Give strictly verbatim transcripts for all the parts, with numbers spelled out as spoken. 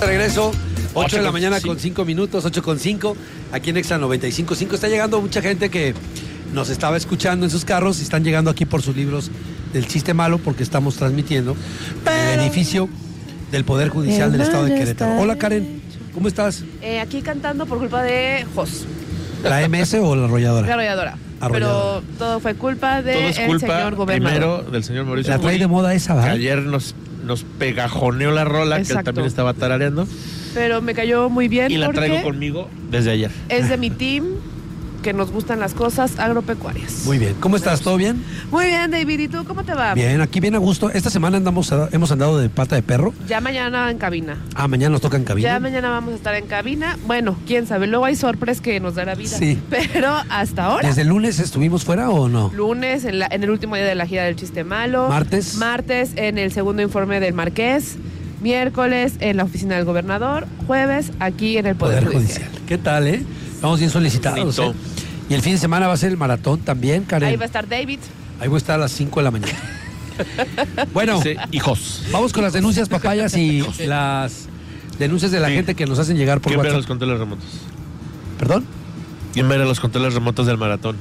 de regreso. ocho de la con mañana cinco. con cinco minutos, ocho con cinco. Aquí en Exa noventa y cinco punto cinco. Está llegando mucha gente que nos estaba escuchando en sus carros y están llegando aquí por sus libros del chiste malo porque estamos transmitiendo en el edificio del Poder Judicial del Estado de Querétaro. Hola, Karen. ¿Cómo estás? Eh, aquí cantando por culpa de Jos, ¿La M S o la arrolladora? la arrolladora. Arrolladora. Pero todo fue culpa Todo es del culpa señor gobernador. primero del señor Mauricio La trae Curi, de moda esa, que ¿verdad? ayer nos, nos pegajoneó la rola, que él Exacto. también estaba tarareando. Pero me cayó muy bien Y la porque traigo conmigo desde ayer. es de mi team, que nos gustan las cosas agropecuarias. Muy bien. ¿Cómo estás? ¿Todo bien? Muy bien, David. ¿Y tú cómo te va? Bien, aquí bien a gusto. Esta semana andamos a- hemos andado de pata de perro. Ya mañana en cabina. Ah, mañana nos toca en cabina. Ya mañana vamos a estar en cabina. Bueno, quién sabe. Luego hay sorpresas que nos da la vida. Sí. Pero hasta ahora. ¿Desde el lunes estuvimos fuera o no? Lunes, en, la- en el último día de la gira del chiste malo. Martes. Martes, en el segundo informe del Marqués. Miércoles, en la oficina del gobernador. Jueves, aquí en el Poder, Poder Judicial. ¿Qué tal, eh? Estamos bien solicitados. Bonito. ¿eh? Y el fin de semana va a ser el maratón también, Karen. Ahí va a estar David. Ahí voy a estar a las cinco de la mañana. Bueno, Sí, hijos. vamos con las denuncias, papayas, y las denuncias de la Sí. gente que nos hacen llegar por ¿Quién va a ir a los WhatsApp. controles remotos? ¿Perdón? ¿Quién va a ir a los controles remotos del maratón?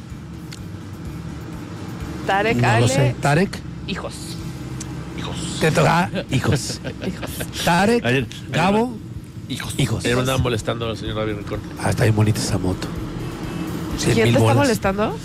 Tarek, No Ale, lo sé. Tarek. hijos. Hijos. Te toca. Hijos. Tarek. Ayer- Gabo. Hijos. Hijos. Ayer me andaban molestando al señor David Rincón. Ah, está bien bonita esa moto. Cien ¿Quién mil te está bolas. molestando?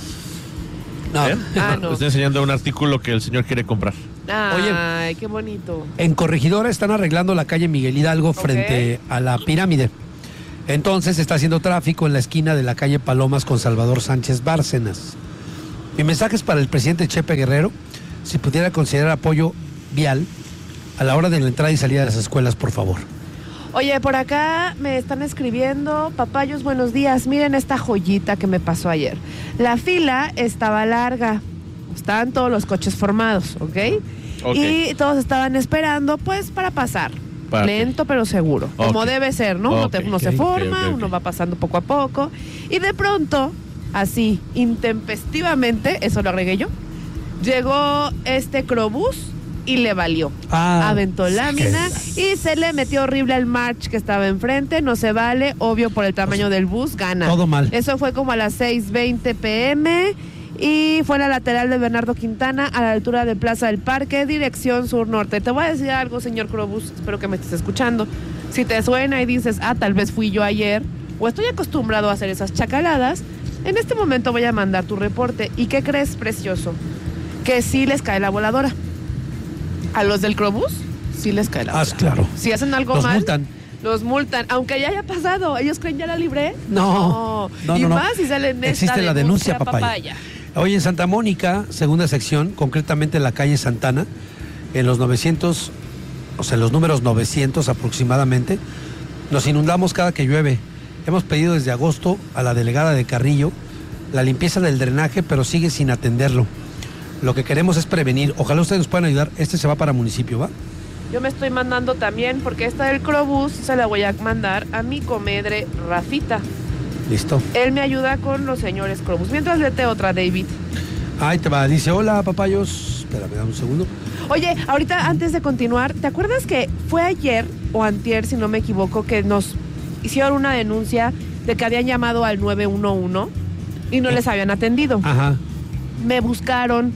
No. ¿Eh? Ah, Le no. estoy enseñando un artículo que el señor quiere comprar. Ay, qué bonito. En Corregidora están arreglando la calle Miguel Hidalgo frente a la pirámide. Entonces está haciendo tráfico en la esquina de la calle Palomas con Salvador Sánchez Bárcenas. Mi mensaje es para el presidente Chepe Guerrero, si pudiera considerar apoyo vial a la hora de la entrada y salida de las escuelas, por favor. Oye, por acá me están escribiendo, papayos, buenos días. Miren esta joyita que me pasó ayer. La fila estaba larga. Estaban todos los coches formados, ¿ok? Ok. Y todos estaban esperando, pues, para pasar. Para Lento pero seguro, como Ok. debe ser, ¿no? Uno, Ok, te- uno se ok, forma, ok, ok. uno va pasando poco a poco. Y de pronto, así, intempestivamente, eso lo agregué yo, llegó este Crobús y le valió. Ah, Aventó sí, lámina que- y se le metió horrible al March que estaba enfrente. No se vale, obvio por el tamaño del bus, gana. todo mal. Eso fue como a las seis veinte pm y fue en la lateral de Bernardo Quintana a la altura de Plaza del Parque, dirección sur-norte. Te voy a decir algo, señor Crobús, espero que me estés escuchando. Si te suena y dices, ah, tal vez fui yo ayer o estoy acostumbrado a hacer esas chacaladas, en este momento voy a mandar tu reporte. ¿Y qué crees, precioso? Que sí les cae la voladora. A los del Crobús sí les cae la Ah, voladora. claro. Si hacen algo Los mal, multan. los multan, aunque ya haya pasado. ¿Ellos creen ya la libré? No, no, y no, no. más si salen esta Existe la denuncia, papaya. Hoy en Santa Mónica, segunda sección, concretamente en la calle Santana, en los novecientos, o sea, en los números novecientos aproximadamente, nos inundamos cada que llueve. Hemos pedido desde agosto a la delegada de Carrillo la limpieza del drenaje, pero sigue sin atenderlo. Lo que queremos es prevenir. Ojalá ustedes nos puedan ayudar. Este se va para municipio, ¿va? Yo me estoy mandando también, porque esta del Crobús se la voy a mandar a mi comedre Rafita. Listo. Él me ayuda con los señores Crobús. Mientras lete otra, David. Ahí te va. Dice, hola, papayos. Espérame, dame un segundo. Oye, ahorita antes de continuar, ¿te acuerdas que fue ayer o antier, si no me equivoco, que nos hicieron una denuncia de que habían llamado al nueve uno uno y no les habían atendido? Ajá. Me buscaron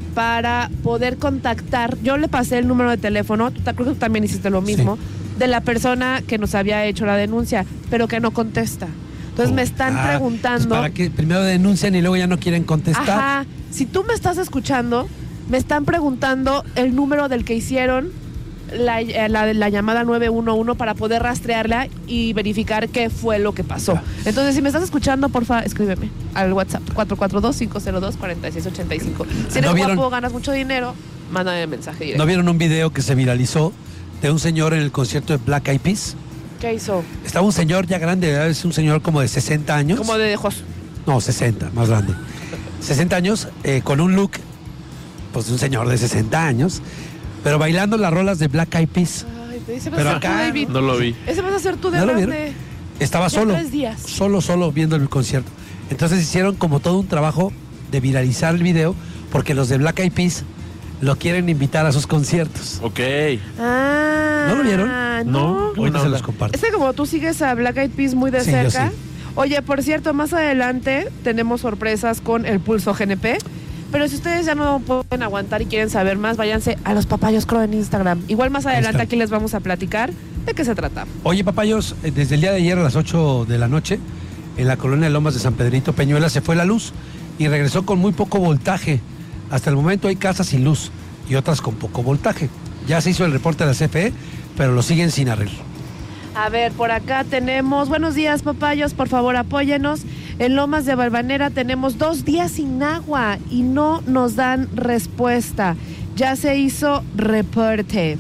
para poder contactar. Yo le pasé el número de teléfono, tú, creo que tú también hiciste lo mismo, de la persona que nos había hecho la denuncia, pero que no contesta. Entonces me están Ah, preguntando. pues para que primero denuncian y luego ya no quieren contestar. Ajá, si tú me estás escuchando, me están preguntando el número del que hicieron la, eh, la, la llamada nueve uno uno para poder rastrearla y verificar qué fue lo que pasó. Ah. Entonces, si me estás escuchando, porfa, escríbeme al WhatsApp cuatro cuatro dos, cinco cero dos, cuatro seis ocho cinco. Si eres ¿No vieron- guapo, ganas mucho dinero, mándame mensaje directo. ¿No vieron un video que se viralizó de un señor en el concierto de Black Eyed Peas? ¿Qué hizo? Estaba un señor ya grande, es un señor como de sesenta años. Como de Jos. No, sesenta, más grande. sesenta años, eh, con un look, pues de un señor de sesenta años, pero bailando las rolas de Black Eyed Peas. Ay, ese vas Pero a ser tú, acá David. No lo vi. Ese vas a ser tú de ¿No lo grande. vieron? Estaba Ya solo. tres días. Solo, solo viendo el concierto. Entonces hicieron como todo un trabajo de viralizar el video, porque los de Black Eyed Peas lo quieren invitar a sus conciertos. Ok. Ah. ¿No lo vieron? No. No. Ahorita se los comparto. Es que como tú sigues a Black Eyed Peas muy de Sí, yo cerca. sí. Oye, por cierto, más adelante tenemos sorpresas con el Pulso G N P. Pero si ustedes ya no pueden aguantar y quieren saber más, váyanse a los Papayos Crow en Instagram. Igual más adelante aquí les vamos a platicar de qué se trata. Oye, Papayos, eh, desde el día de ayer a las ocho de la noche, en la colonia de Lomas de San Pedrito Peñuela se fue la luz y regresó con muy poco voltaje. Hasta el momento hay casas sin luz y otras con poco voltaje. Ya se hizo el reporte de la C F E, pero lo siguen sin arreglo. A ver, por acá tenemos, buenos días, Papayos, por favor apóyenos. En Lomas de Valvanera tenemos dos días sin agua y no nos dan respuesta. Ya se hizo reporte.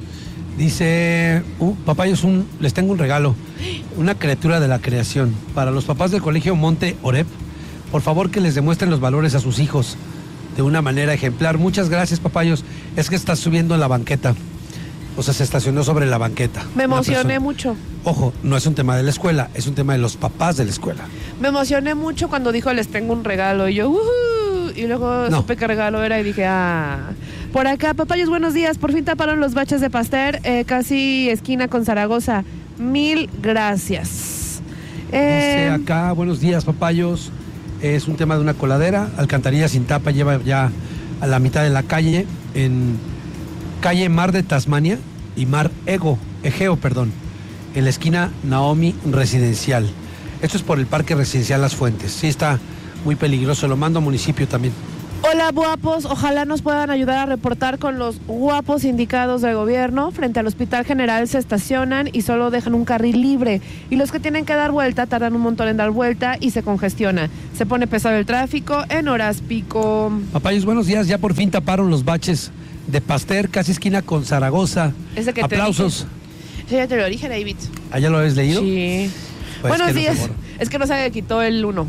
Dice, uh, Papayos, un, les tengo un regalo, una criatura de la creación. Para los papás del colegio Monte Oreb, por favor que les demuestren los valores a sus hijos de una manera ejemplar. Muchas gracias, Papayos. Es que está subiendo en la banqueta. O sea, se estacionó sobre la banqueta. Me emocioné mucho. Ojo, no es un tema de la escuela, es un tema de los papás de la escuela. Me emocioné mucho cuando dijo les tengo un regalo y yo, uh, y luego no. supe qué regalo era y dije, ah. Por acá, Papayos, buenos días. Por fin taparon los baches de Pasteur, eh, casi esquina con Zaragoza. Mil gracias. Dice Eh, acá, buenos días, Papayos. Es un tema de una coladera, alcantarilla sin tapa, lleva ya a la mitad de la calle, en calle Mar de Tasmania y Mar Ego, Egeo, perdón, en la esquina Naomi Residencial. Esto es por el Parque Residencial Las Fuentes. Sí está muy peligroso, lo mando a municipio también. Hola, guapos. Ojalá nos puedan ayudar a reportar con los guapos indicados del gobierno. Frente al Hospital General se estacionan y solo dejan un carril libre. Y los que tienen que dar vuelta tardan un montón en dar vuelta y se congestiona. Se pone pesado el tráfico en horas pico. Papayos, buenos días. Ya por fin taparon los baches de Pasteur, casi esquina con Zaragoza. Ese que Aplausos. Te ya te lo dije, David. ¿Allá lo habéis leído? Sí. Pues Buenos que no, días. por favor. Es que no se quitó el uno.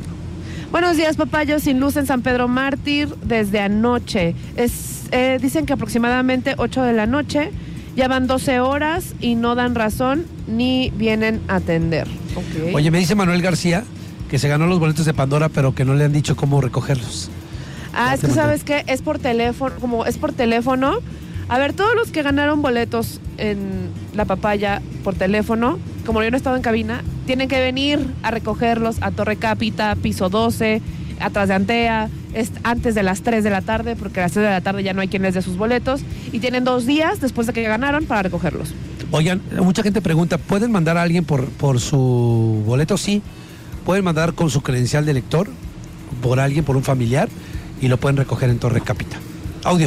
Buenos días, Papayos, sin luz en San Pedro Mártir desde anoche. Es, eh, dicen que aproximadamente ocho de la noche, ya van doce horas y no dan razón ni vienen a atender. Okay. Oye, me dice Manuel García que se ganó los boletos de Pandora, pero que no le han dicho cómo recogerlos. Ah, Ya es te que mandé. sabes que es por teléfono, como es por teléfono. A ver, todos los que ganaron boletos en La Papaya por teléfono, como yo no he estado en cabina, tienen que venir a recogerlos a Torre Cápita, piso doce, atrás de Antea, es antes de las tres de la tarde, porque a las tres de la tarde ya no hay quien les dé sus boletos, y tienen dos días después de que ganaron para recogerlos. Oigan, mucha gente pregunta, ¿pueden mandar a alguien por, por su boleto? Sí. Pueden mandar con su credencial de lector, por alguien, por un familiar, y lo pueden recoger en Torre Cápita. Audio.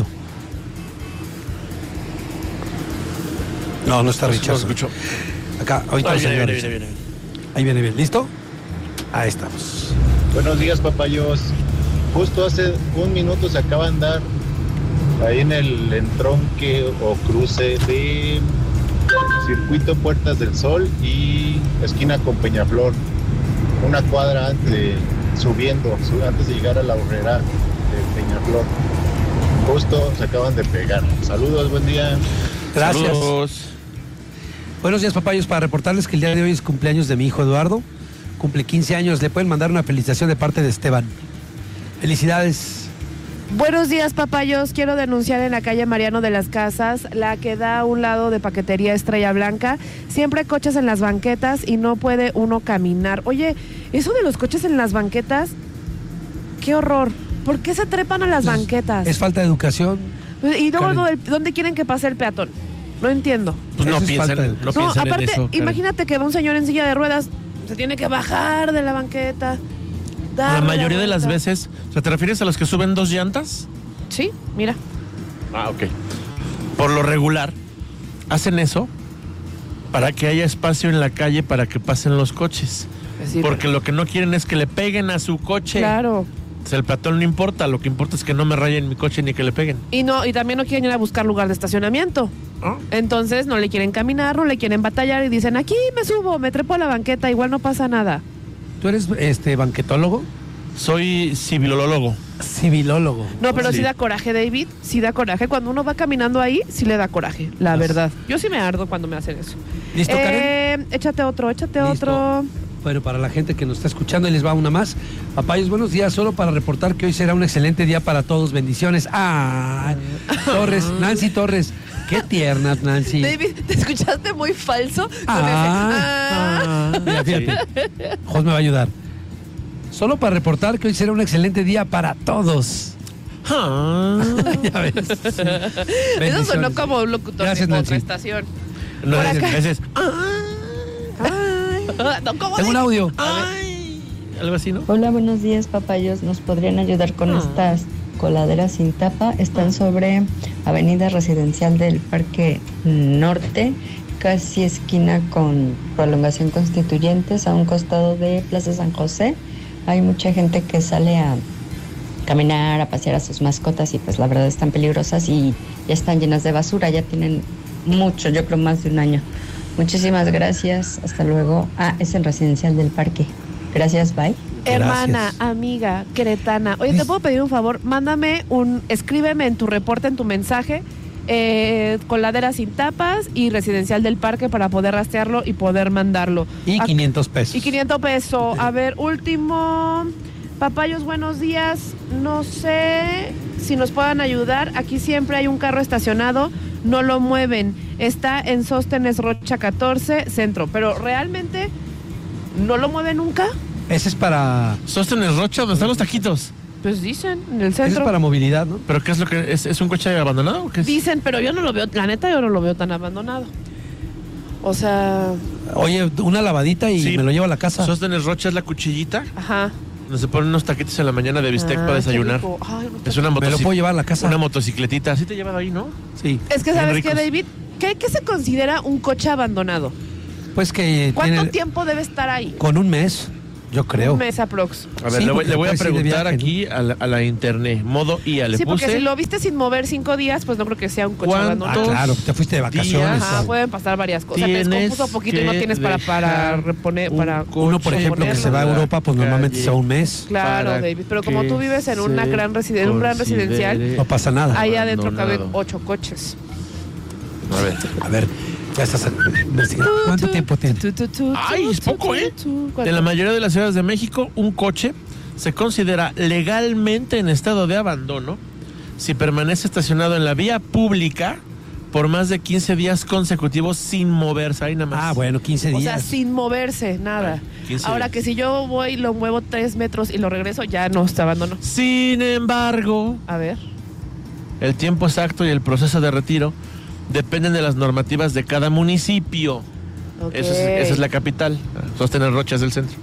No, no está Richard. No escucho. Acá, ahorita Ahí lo viene, saluda viene, Richard. viene, viene. Ahí viene bien. ¿Listo? Ahí estamos. Buenos días, Papayos. Justo hace un minuto se acaban de dar ahí en el entronque o cruce de Circuito Puertas del Sol y esquina con Peñaflor. Una cuadra antes de, subiendo, antes de llegar a la horrera de Peñaflor. Justo se acaban de pegar. Saludos, buen día. Gracias. Saludos. Buenos días, Papayos, para reportarles que el día de hoy es cumpleaños de mi hijo Eduardo. Cumple quince años. Le pueden mandar una felicitación de parte de Esteban. Felicidades. Buenos días, Papayos. Quiero denunciar en la calle Mariano de las Casas, la que da a un lado de Paquetería Estrella Blanca. Siempre hay coches en las banquetas y no puede uno caminar. Oye, eso de los coches en las banquetas, qué horror. ¿Por qué se trepan a las Pues, banquetas? Es falta de educación. Y luego, Karen. ¿dónde quieren que pase el peatón? No entiendo. Pues no Eso es piensen, falta de- no No, piensen en aparte, eso. Karen. imagínate que va un señor en silla de ruedas, se tiene que bajar de la banqueta. La darle mayoría de las vuelta. veces, o sea, ¿te refieres a los que suben dos llantas? Sí, mira. Ah, ok. Por lo regular, hacen eso para que haya espacio en la calle para que pasen los coches. Sí, Porque lo que no quieren es que le peguen a su coche. claro. O sea, el peatón no importa, lo que importa es que no me rayen mi coche ni que le peguen. Y no, y también no quieren ir a buscar lugar de estacionamiento. ¿No? Entonces no le quieren caminar, no le quieren batallar y dicen, aquí me subo, me trepo a la banqueta, igual no pasa nada. ¿Tú eres este banquetólogo? Soy civilólogo. Civilólogo. No, pero sí. Sí. da coraje, David, sí da coraje. Cuando uno va caminando ahí, sí le da coraje, la Pues- verdad. Yo sí me ardo cuando me hacen eso. ¿Listo, Karen? Eh, échate otro, échate Listo. otro. Bueno, para la gente que nos está escuchando, y les va una más. Papayos, buenos días. Solo para reportar que hoy será un excelente día para todos. Bendiciones. Ah, Torres, Nancy Torres. Qué tiernas, Nancy. David, ¿te escuchaste muy falso? Ah, Con ese, ah. ah. Mira, fíjate. Jos me va a ayudar. Solo para reportar que hoy será un excelente día para todos. Ah. Ya ves. Eso sonó como un locutor Gracias, de Nancy. otra estación. No, Por ese, acá. ese es. Ay. No, ¿cómo Tengo un de- audio. Ay. Algo así, ¿no? Hola, buenos días, papayos. ¿Nos podrían ayudar con Ah. estas coladeras sin tapa? Están sobre Avenida Residencial del Parque Norte, casi esquina con Prolongación Constituyentes, a un costado de Plaza San José. Hay mucha gente que sale a caminar, a pasear a sus mascotas y pues la verdad están peligrosas y ya están llenas de basura. Ya tienen mucho, yo creo más de un año. Muchísimas gracias. Hasta luego. Ah, es en Residencial del Parque. Gracias, bye. Hermana, Gracias. amiga, queretana. Oye, ¿te puedo pedir un favor? Mándame un, escríbeme en tu reporte, en tu mensaje, eh, coladera sin tapas y Residencial del Parque para poder rastrearlo y poder mandarlo. Y A- quinientos pesos. Y quinientos pesos. A ver, último. Papayos, buenos días. No sé si nos puedan ayudar. Aquí siempre hay un carro estacionado. No lo mueven. Está en Sóstenes Rocha catorce, centro. Pero realmente no lo mueven nunca. Ese es para. Sóstenes Rocha, ¿dónde están los taquitos? Pues dicen, en el Ese es centro. para movilidad, ¿no? ¿Pero qué es lo que es? ¿Es un coche abandonado o qué es? Dicen, pero yo no lo veo, la neta yo no lo veo tan abandonado. O sea, Oye, una lavadita y Sí. me lo llevo a la casa. Sóstenes Rocha es la cuchillita ajá. donde se ponen unos taquitos en la mañana de bistec Ah, para qué desayunar. rico. Ay, no Es una Me lo motocic- puedo llevar a la casa. Una motocicletita. ¿Así te llevas ahí, no? Sí. Es que, Bien ¿sabes qué, ricos. David? ¿Qué, qué se considera un coche abandonado? Pues que ¿Cuánto tiene. tiempo debe estar ahí? Con un mes, yo creo. Un mes aprox. A ver, Sí, le, voy, porque le voy a puedes ir de preguntar viaje, ¿no? aquí a la, a la internet. Modo I A. Le Sí, porque puse si lo viste sin mover cinco días, pues no creo que sea un coche ¿Cuánto? Ah, abandonado. claro, te fuiste de vacaciones. Ajá, ¿no? pueden pasar varias cosas. Te Tienes descompuso poquito y no que tienes para, para dejar reponer, un para Uno, por ejemplo, que se va a Europa, pues normalmente se va un mes. Claro, para David. Pero como que tú vives en una se gran residen- en un gran residencial, considere No pasa nada. ahí adentro abandonado. caben ocho coches. A ver. A ver, ya estás investigando. ¿Cuánto tiempo tiene? Tu, tu, tu, Ay, tu, es poco, tu, ¿eh? tu. ¿Cuánto? En la mayoría de las ciudades de México, un coche se considera legalmente en estado de abandono si permanece estacionado en la vía pública por más de quince días consecutivos sin moverse. Ahí nada más. Ah, bueno, quince O días. sea, sin moverse, nada. quince Ahora días. que si yo voy y lo muevo tres metros y lo regreso, ya no está abandono. Sin embargo, A ver. el tiempo exacto y el proceso de retiro dependen de las normativas de cada municipio. Ok. Eso es- esa es la capital. Sóstenes Rocha es el centro.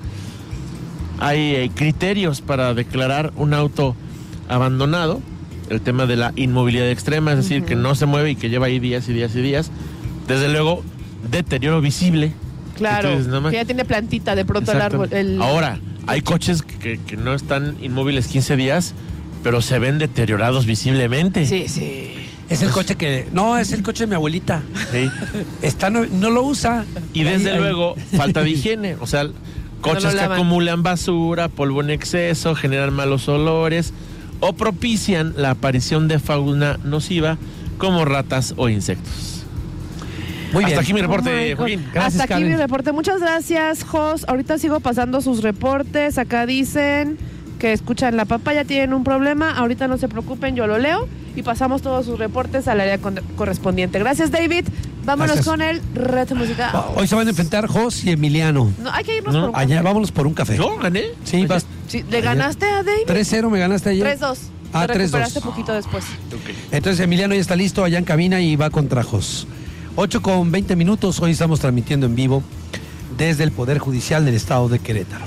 Hay eh, criterios para declarar un auto abandonado. El tema de la inmovilidad extrema, es decir, que no se mueve y que lleva ahí días y días y días. Desde luego, deterioro visible. Claro, Que tú dices, "No, ma-". que ya tiene plantita de pronto el árbol. Exactamente. El... Ahora, hay coches que, que no están inmóviles quince días, pero se ven deteriorados visiblemente. Sí, sí. Es el coche que. No, es el coche de mi abuelita. Sí. Está, no, no lo usa. Y desde Ahí- ahí. luego, falta de higiene. O sea, coches lo que lavan. acumulan basura, polvo en exceso, generan malos olores o propician la aparición de fauna nociva como ratas o insectos. Muy bien. Hasta aquí mi Oh reporte, my God. Joaquín. Gracias, Hasta aquí Karen. mi reporte. Muchas gracias, Jos. Ahorita sigo pasando sus reportes. Acá dicen que escuchan la papaya, tienen un problema. Ahorita no se preocupen, yo lo leo y pasamos todos sus reportes al área con- correspondiente. Gracias, David. Vámonos Gracias. con el reto musical. Hoy se van a enfrentar Jos y Emiliano. No, hay que irnos No, por un Allá, café. vámonos por un café. ¿Yo gané? Sí, vas. Sí, ¿le ganaste a David? tres cero me ganaste ayer. tres dos. Ah, Te tres dos. recuperaste poquito después. Ok. Entonces Emiliano ya está listo allá en cabina y va contra Jos. ocho con veinte minutos. Hoy estamos transmitiendo en vivo desde el Poder Judicial del Estado de Querétaro.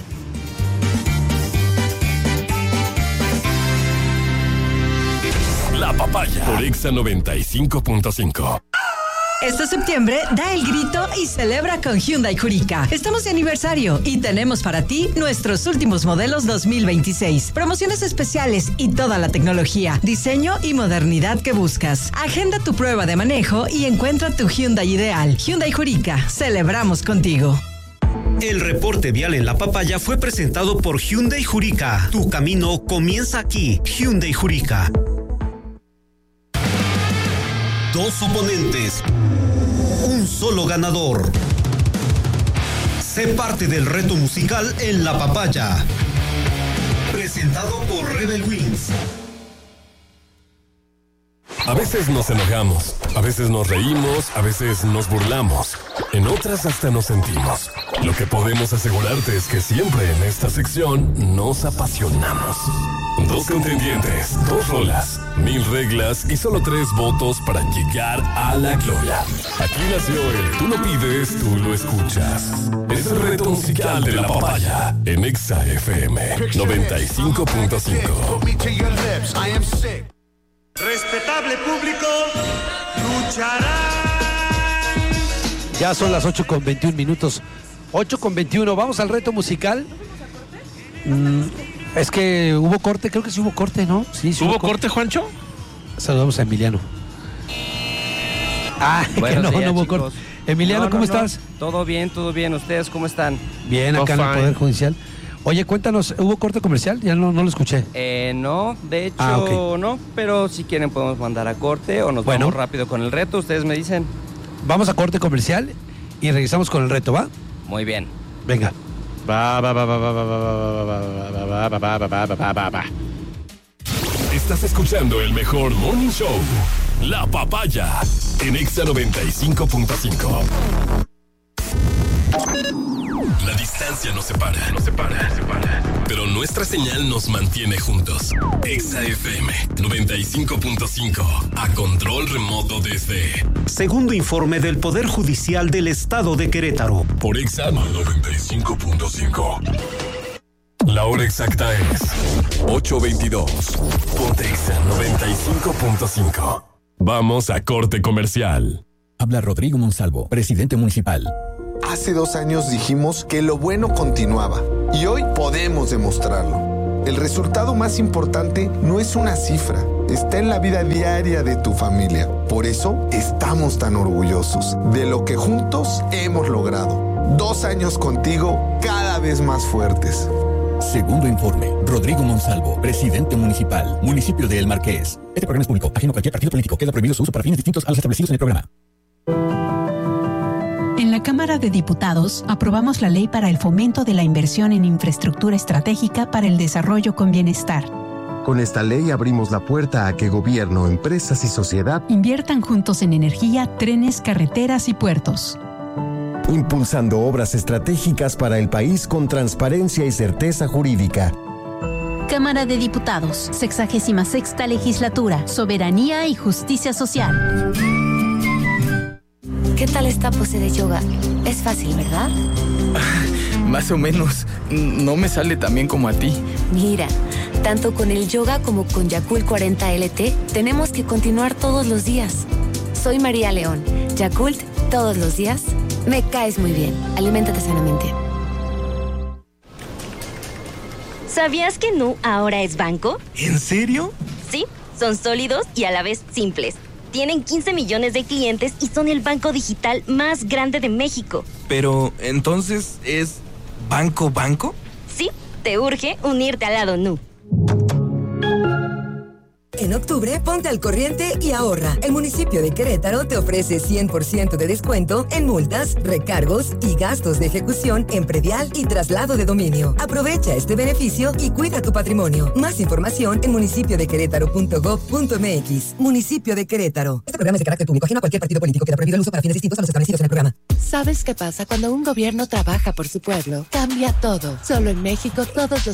La Papaya por Exa noventa y cinco punto cinco. Este septiembre, da el grito y celebra con Hyundai Jurica. Estamos de aniversario y tenemos para ti nuestros últimos modelos dos mil veintiséis. Promociones especiales y toda la tecnología, diseño y modernidad que buscas. Agenda tu prueba de manejo y encuentra tu Hyundai ideal. Hyundai Jurica, celebramos contigo. El reporte vial en La Papaya fue presentado por Hyundai Jurica. Tu camino comienza aquí. Hyundai Jurica. Dos oponentes, un solo ganador. Sé parte del reto musical en La Papaya. Presentado por Rebel Wings. A veces nos enojamos, a veces nos reímos, a veces nos burlamos. En otras hasta nos sentimos. Lo que podemos asegurarte es que siempre en esta sección nos apasionamos. Dos contendientes, dos rolas, mil reglas y solo tres votos para llegar a la gloria. Aquí nació el Tú lo pides, tú lo escuchas. Es el reto musical de la papaya en Exa F M noventa y cinco punto cinco. Respetable público, lucharán. Ya son las ocho con veintiún minutos. ocho con veintiuno, vamos al reto musical. Mm, es que hubo corte, creo que sí hubo corte, ¿no? Sí, sí ¿Hubo, hubo corte, Juancho? Saludamos a Emiliano. Ah, que no, días, no hubo chicos. corte. Emiliano, no, no, ¿cómo no. estás? Todo bien, todo bien. ¿Ustedes cómo están? Bien, acá oh, en el Poder Judicial. Oye, cuéntanos, ¿hubo corte comercial? Ya no, no lo escuché. Eh, no, de hecho ah, okay. no, pero si quieren podemos mandar a corte o nos bueno. vamos rápido con el reto, ustedes me dicen. Vamos a corte comercial y regresamos con el reto, ¿va? Muy bien. Venga. Va, va, va, va, va, va, va, va, va, va, va, va, va, va, va. Estás escuchando el mejor morning show, La Papaya, en Exa noventa y cinco punto cinco. La distancia nos separa, nos separa, nos separa. Pero nuestra señal nos mantiene juntos. Exa F M noventa y cinco punto cinco, a control remoto desde... Segundo informe del Poder Judicial del Estado de Querétaro. Por Exa noventa y cinco punto cinco. La hora exacta es ocho veintidós. Ponte Exa noventa y cinco punto cinco. Vamos a corte comercial. Habla Rodrigo Monsalvo, presidente municipal. Hace dos años dijimos que lo bueno continuaba y hoy podemos demostrarlo. El resultado más importante no es una cifra, está en la vida diaria de tu familia. Por eso estamos tan orgullosos de lo que juntos hemos logrado. Dos años contigo, cada vez más fuertes. Segundo informe, Rodrigo Monsalvo, presidente municipal, municipio de El Marqués. Este programa es público, ajeno a cualquier partido político. Queda prohibido su uso para fines distintos a los establecidos en el programa. En la Cámara de Diputados aprobamos la ley para el fomento de la inversión en infraestructura estratégica para el desarrollo con bienestar. Con esta ley abrimos la puerta a que gobierno, empresas y sociedad inviertan juntos en energía, trenes, carreteras y puertos. Impulsando obras estratégicas para el país con transparencia y certeza jurídica. Cámara de Diputados, sexagésima sexta legislatura, soberanía y justicia social. ¿Qué tal esta pose de yoga? Es fácil, ¿verdad? Más o menos. No me sale tan bien como a ti. Mira, tanto con el yoga como con Yakult cuarenta L T, tenemos que continuar todos los días. Soy María León. Yakult, todos los días. Me caes muy bien. Aliméntate sanamente. ¿Sabías que Nu ahora es banco? ¿En serio? Sí, son sólidos y a la vez simples. Tienen quince millones de clientes y son el banco digital más grande de México. Pero, ¿entonces es banco banco? Sí, te urge unirte al lado Nu. En octubre, ponte al corriente y ahorra. El municipio de Querétaro te ofrece cien por ciento de descuento en multas, recargos y gastos de ejecución en predial y traslado de dominio. Aprovecha este beneficio y cuida tu patrimonio. Más información en municipio de querétaro punto gob punto m x. Municipio de Querétaro. Este programa es de carácter público, ajeno a cualquier partido político. Queda prohibido el uso para fines distintos a los establecidos en el programa. ¿Sabes qué pasa cuando un gobierno trabaja por su pueblo? Cambia todo. Solo en México todos los